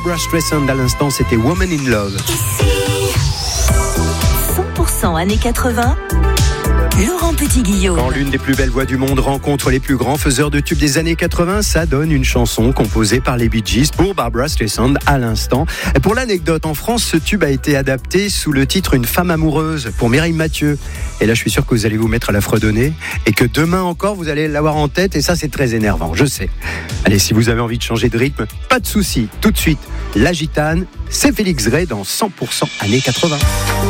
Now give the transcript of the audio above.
Barbra Streisand à l'instant, c'était Woman in Love. 100% années 80. Laurent Petit-Guillaume. Quand l'une des plus belles voix du monde rencontre les plus grands faiseurs de tubes des années 80, ça donne une chanson composée par les Bee Gees pour Barbra Streisand à l'instant. Et pour l'anecdote, en France, ce tube a été adapté sous le titre Une femme amoureuse pour Mireille Mathieu. Et là, je suis sûr que vous allez vous mettre à la fredonner et que demain encore, vous allez l'avoir en tête et ça, c'est très énervant, je sais. Allez, si vous avez envie de changer de rythme, pas de souci. Tout de suite, La Gitane, c'est Félix Gray dans 100% années 80.